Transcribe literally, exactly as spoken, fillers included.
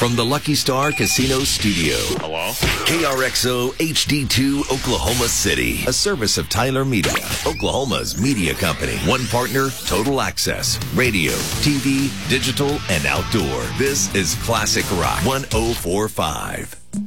from the Lucky Star Casino Studio. Hello? K R X O H D two Oklahoma City. A service of Tyler Media, Oklahoma's media company. One partner, total access. Radio, T V, digital, and outdoor. This is Classic Rock one oh four point five.